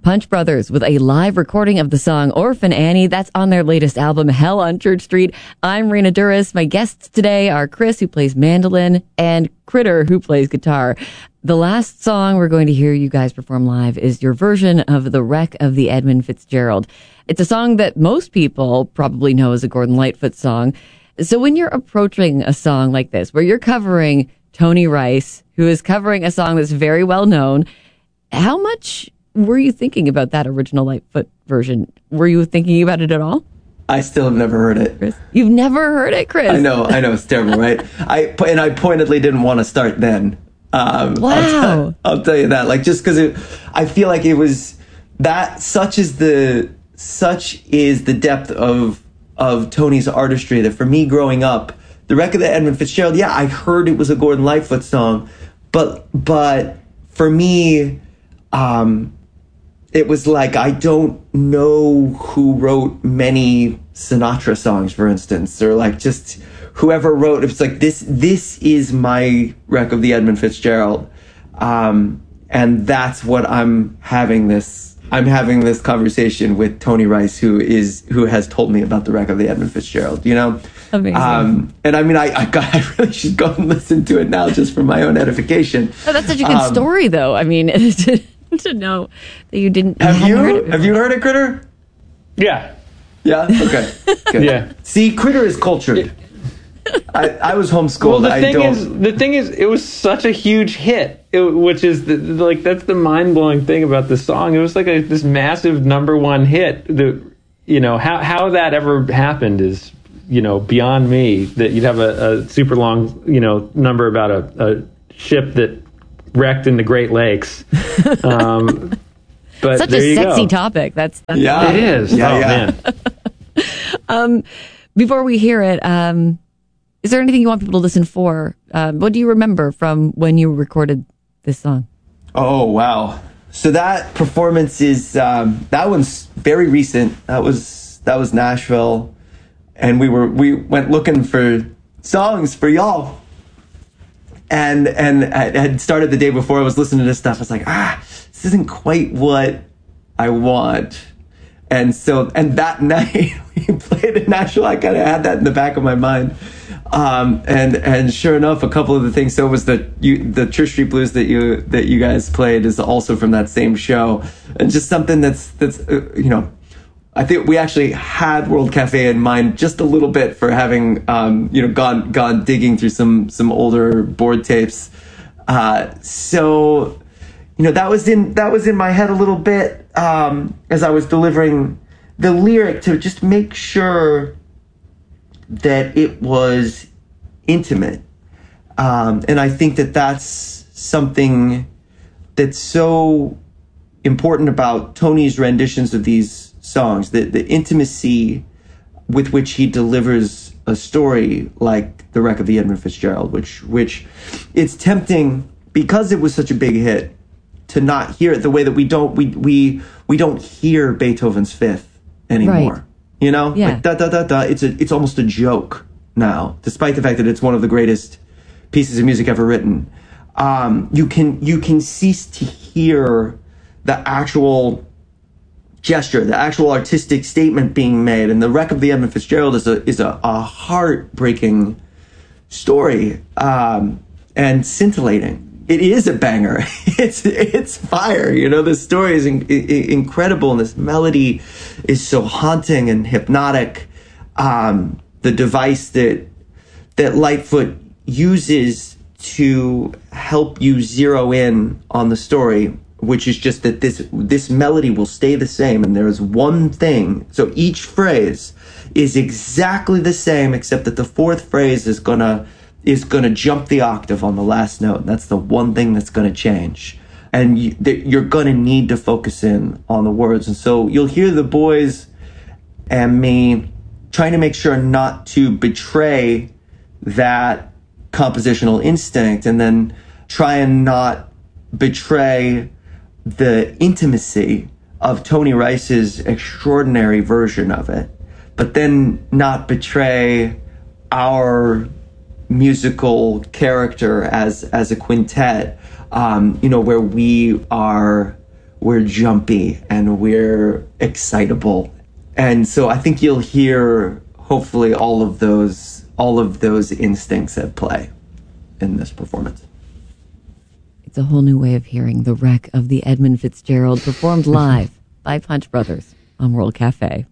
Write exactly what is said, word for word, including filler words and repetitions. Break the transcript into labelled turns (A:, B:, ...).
A: Punch Brothers with a live recording of the song Orphan Annie. That's on their latest album, Hell on Church Street. I'm Rena Duras. My guests today are Chris, who plays mandolin, and Critter, who plays guitar. The last song we're going to hear you guys perform live is your version of The Wreck of the Edmund Fitzgerald. It's a song that most people probably know as a Gordon Lightfoot song. So when you're approaching a song like this, where you're covering Tony Rice, who is covering a song that's very well known, how much were you thinking about that original Lightfoot version? Were you thinking about it at all?
B: I still have never heard it.
A: Chris? You've never heard it, Chris?
B: I know, I know, it's terrible, right? I and I pointedly didn't want to start then. Um,
A: wow.
B: I'll, tell, I'll tell you that. Like, just because I feel like it was that. Such is the such is the depth of of Tony's artistry that for me growing up, The Wreck of the Edmund Fitzgerald. Yeah, I heard it was a Gordon Lightfoot song, but but for me, um. It was like, I don't know who wrote many Sinatra songs, for instance, or like just whoever wrote, it's like, this, this is my Wreck of the Edmund Fitzgerald. Um, and that's what I'm having this, I'm having this conversation with Tony Rice, who is, who has told me about the Wreck of the Edmund Fitzgerald, you know?
A: Amazing. Um,
B: and I mean, I, I, got, I really should go and listen to it now just for my own edification.
A: Oh, that's such a good um, story though. I mean, to know that you didn't
B: have you
A: heard it
B: have you heard it, Critter?
C: Yeah.
B: Yeah. Okay. Good.
C: Yeah.
B: See, Critter is cultured. I, I was homeschooled.
C: Well, the
B: I
C: thing
B: don't...
C: is, the thing is, it was such a huge hit, it, which is the, like that's the mind blowing thing about the song. It was like a, this massive number one hit. The you know how how that ever happened is you know beyond me. That you'd have a, a super long you know number about a, a ship that wrecked in the Great Lakes. Um, but
A: such
C: there
A: a
C: you
A: sexy
C: go.
A: topic. That's, that's
B: yeah,
C: it is.
B: Yeah,
C: oh
B: yeah.
C: man.
A: um, before we hear it, um, is there anything you want people to listen for? Um, what do you remember from when you recorded this song?
B: Oh wow! So that performance is um, that one's very recent. That was that was Nashville, and we were we went looking for songs for y'all. And and I had started the day before. I was listening to this stuff. I was like, ah, this isn't quite what I want. And so, and that night we played in Nashville. I kind of had that in the back of my mind. Um, and and sure enough, a couple of the things. So was the you, the Church Street Blues that you that you guys played is also from that same show, and just something that's that's uh, you know. I think we actually had World Cafe in mind just a little bit for having, um, you know, gone gone digging through some some older board tapes. Uh, so, you know, that was in that was in my head a little bit um, as I was delivering the lyric to just make sure that it was intimate. Um, and I think that that's something that's so important about Tony's renditions of these songs, the, the intimacy with which he delivers a story like The Wreck of the Edmund Fitzgerald, which which it's tempting because it was such a big hit to not hear it the way that we don't we we we don't hear Beethoven's Fifth anymore.
A: Right.
B: You know?
A: Yeah.
B: Like da da da da. It's a it's almost a joke now, despite the fact that it's one of the greatest pieces of music ever written. Um, you can you can cease to hear the actual gesture, the actual artistic statement being made. And The Wreck of the Edmund Fitzgerald is a is a, a heartbreaking story, um, and scintillating. It is a banger. It's it's fire. You know, the story is in, in, incredible, and this melody is so haunting and hypnotic. Um, the device that that Lightfoot uses to help you zero in on the story, which is just that this this melody will stay the same, and there is one thing. So each phrase is exactly the same, except that the fourth phrase is gonna is gonna jump the octave on the last note. That's the one thing that's gonna change, and you, you're gonna need to focus in on the words. And so you'll hear the boys and me trying to make sure not to betray that compositional instinct, and then try and not betray the intimacy of Tony Rice's extraordinary version of it, but then not betray our musical character as as a quintet, um, you know, where we are we're jumpy and we're excitable. And so I think you'll hear hopefully all of those all of those instincts at play in this performance.
A: It's a whole new way of hearing the wreck of the Edmund Fitzgerald performed live by Punch Brothers on World Cafe.